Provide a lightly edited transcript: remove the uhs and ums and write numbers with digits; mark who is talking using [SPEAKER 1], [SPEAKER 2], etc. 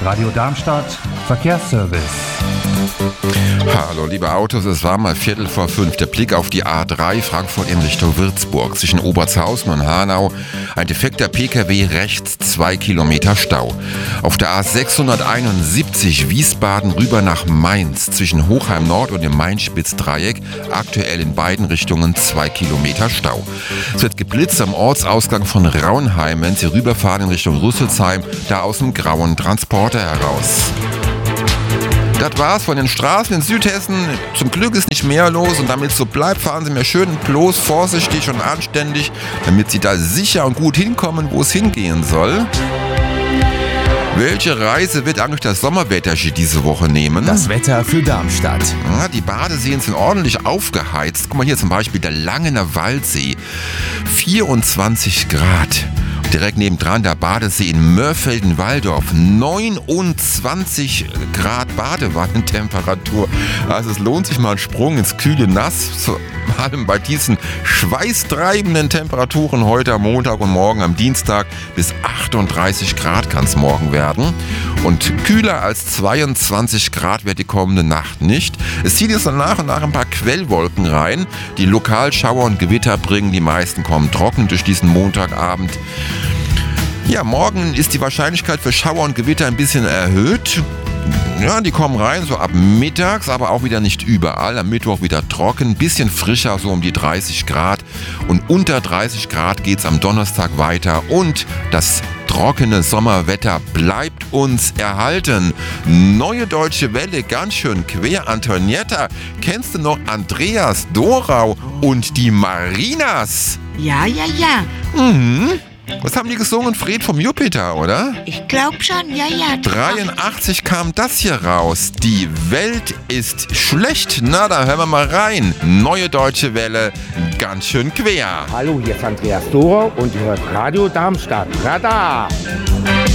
[SPEAKER 1] Radio Darmstadt Verkehrsservice.
[SPEAKER 2] Hallo liebe Autos, es war mal 4:45. Der Blick auf die A3 Frankfurt in Richtung Würzburg. Zwischen Obertshausen und Hanau ein defekter PKW, rechts 2 Kilometer Stau. Auf der A671 Wiesbaden rüber nach Mainz zwischen Hochheim Nord und dem Main-Spitz-Dreieck aktuell in beiden Richtungen 2 Kilometer Stau. Es wird geblitzt am Ortsausgang von Raunheim, wenn Sie rüberfahren in Richtung Rüsselsheim, da aus dem grauen Transporter heraus. Das war's von den Straßen in Südhessen. Zum Glück ist nicht mehr los und damit es so bleibt, fahren Sie mir schön bloß vorsichtig und anständig, damit Sie da sicher und gut hinkommen, wo es hingehen soll. Welche Reise wird eigentlich das Sommerwetterchen diese Woche nehmen?
[SPEAKER 3] Das Wetter für Darmstadt.
[SPEAKER 2] Ja, die Badeseen sind ordentlich aufgeheizt. Guck mal hier zum Beispiel der Langener Waldsee. 24 Grad. Direkt nebendran der Badesee in Mörfelden-Walldorf. 29 Grad Badewannentemperatur. Also es lohnt sich mal ein Sprung ins kühle Nass. Vor allem bei diesen schweißtreibenden Temperaturen heute am Montag und morgen am Dienstag. Bis 38 Grad kann es morgen werden. Und kühler als 22 Grad wird die kommende Nacht nicht. Es zieht jetzt nach und nach ein paar Quellwolken rein, die lokal Schauer und Gewitter bringen. Die meisten kommen trocken durch diesen Montagabend. Ja, morgen ist die Wahrscheinlichkeit für Schauer und Gewitter ein bisschen erhöht. Ja, die kommen rein, so ab mittags, aber auch wieder nicht überall. Am Mittwoch wieder trocken, bisschen frischer, so um die 30 Grad. Und unter 30 Grad geht's am Donnerstag weiter. Und das trockene Sommerwetter bleibt uns erhalten. Neue Deutsche Welle, ganz schön quer. Antonietta, kennst du noch Andreas Dorau und die Marinas?
[SPEAKER 4] Ja.
[SPEAKER 2] Mhm. Was haben die gesungen? Fred vom Jupiter, oder?
[SPEAKER 4] Ich glaub schon, ja.
[SPEAKER 2] 83 kam das hier raus. Die Welt ist schlecht. Na, da hören wir mal rein. Neue Deutsche Welle, ganz schön quer.
[SPEAKER 5] Hallo, hier ist Andreas Dorau und ihr hört Radio Darmstadt. Radar!